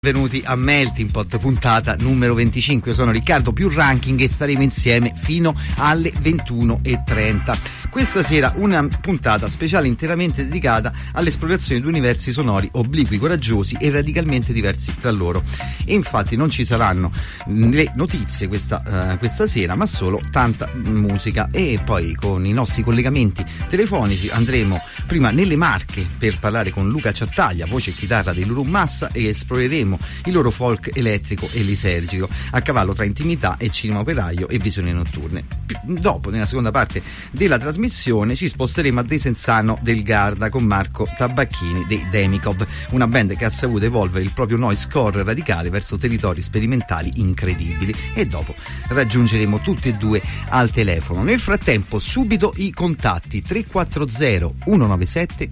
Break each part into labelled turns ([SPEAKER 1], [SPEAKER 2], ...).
[SPEAKER 1] Benvenuti a Melting Pot, puntata numero 25. Io sono Riccardo più Ranking e staremo insieme fino alle 21:30. Questa sera una puntata speciale interamente dedicata all'esplorazione di universi sonori obliqui, coraggiosi e radicalmente diversi tra loro. E infatti non ci saranno le notizie questa sera, ma solo tanta musica. E poi con i nostri collegamenti telefonici andremo prima nelle Marche per parlare con Luca Ciattaglia, voce e chitarra dei Lurum Massa, e esploreremo il loro folk elettrico e lisergico a cavallo tra intimità e cinema operaio e visioni notturne. Dopo, nella seconda parte della trasmissione, ci sposteremo a Desenzano del Garda con Marco Tabacchini dei Demikov, una band che ha saputo evolvere il proprio noise-core radicale verso territori sperimentali incredibili, e dopo raggiungeremo tutti e due al telefono. Nel frattempo subito i contatti: 340 197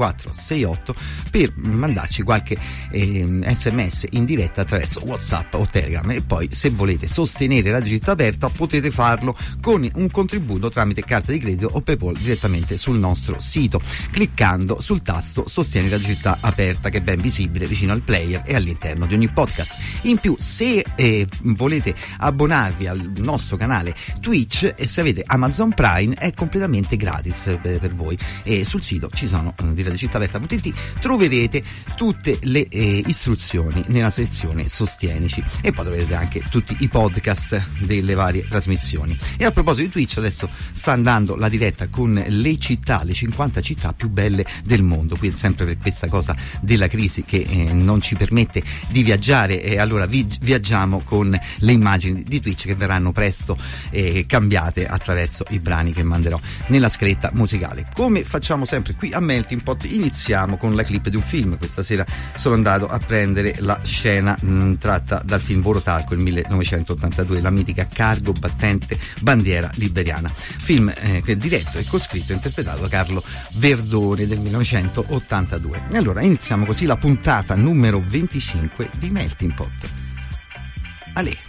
[SPEAKER 1] 4468 per mandarci qualche sms in diretta attraverso WhatsApp o Telegram, e poi se volete sostenere Radio Città Aperta potete farlo con un contributo tramite carta di credito o PayPal direttamente sul nostro sito, cliccando sul tasto Sostieni Radio Città Aperta, che è ben visibile vicino al player e all'interno di ogni podcast. In più, se volete abbonarvi al nostro canale Twitch, e se avete Amazon Prime, è completamente gratis per voi, e sul sito ci sono di radiocittaaperta.it troverete tutte le istruzioni nella sezione Sostienici, e poi troverete anche tutti i podcast delle varie trasmissioni. E a proposito di Twitch, adesso sta andando la diretta con le 50 città più belle del mondo, quindi sempre per questa cosa della crisi che non ci permette di viaggiare, e allora viaggiamo con le immagini di Twitch che verranno presto cambiate attraverso i brani che manderò nella scaletta musicale. Come facciamo sempre qui a Melting Pot, iniziamo con la clip di un film. Questa sera sono andato a prendere la scena tratta dal film Borotalco del 1982, la mitica Cargo battente bandiera liberiana, film che è diretto e coscritto e interpretato da Carlo Verdone del 1982. E allora iniziamo così la puntata numero 25 di Melting Pot. Ale.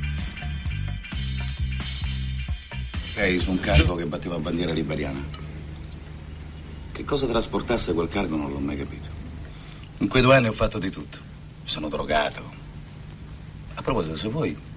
[SPEAKER 2] Sei su un cargo che batteva bandiera liberiana. Che cosa trasportasse quel cargo non l'ho mai capito. In quei 2 anni ho fatto di tutto. Mi sono drogato. A proposito, se vuoi,